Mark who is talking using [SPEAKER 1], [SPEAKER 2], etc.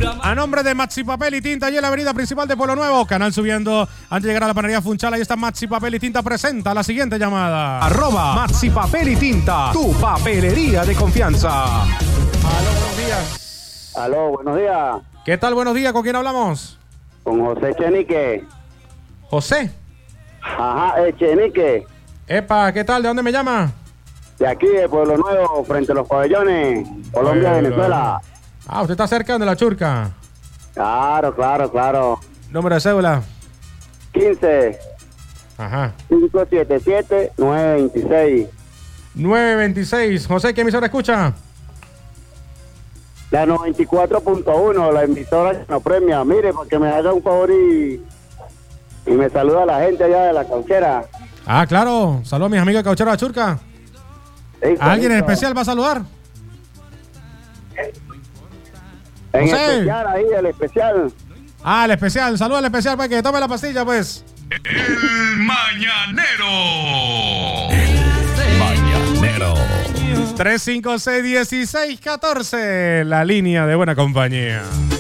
[SPEAKER 1] A nombre de Maxi Papel y Tinta y en la avenida principal de Pueblo Nuevo, canal subiendo antes de llegar a la panadería Funchal. Ahí está Maxi Papel y Tinta, presenta la siguiente llamada.
[SPEAKER 2] @Maxi Papel y Tinta, tu papelería de confianza.
[SPEAKER 1] Aló, buenos días.
[SPEAKER 3] Aló, buenos días.
[SPEAKER 1] ¿Qué tal? Buenos días, ¿con quién hablamos?
[SPEAKER 3] Con José Chenique.
[SPEAKER 1] José.
[SPEAKER 3] Ajá, Chenique.
[SPEAKER 1] Epa, ¿qué tal? ¿De dónde me llama?
[SPEAKER 3] De aquí, de Pueblo Nuevo, frente a los pabellones, Colombia, Venezuela.
[SPEAKER 1] Ah, usted está cerca de la Churca.
[SPEAKER 3] Claro.
[SPEAKER 1] Número de cédula.
[SPEAKER 3] 15
[SPEAKER 1] Ajá.
[SPEAKER 3] 577 926.
[SPEAKER 1] 926. José, ¿qué emisora escucha?
[SPEAKER 3] La 94.1, la emisora que nos premia. Mire, para que me haga un favor y me saluda a la gente allá de la Cauchera.
[SPEAKER 1] Ah, claro. Saludos a mis amigos de Cauchero de la Churca. ¿A alguien en especial va a saludar?
[SPEAKER 3] En
[SPEAKER 1] José.
[SPEAKER 3] especial ahí, el especial.
[SPEAKER 1] Ah, el especial. Saludos al especial, pues, que tome la pastilla, pues.
[SPEAKER 4] El Mañanero.
[SPEAKER 1] 356-1614, la línea de buena compañía.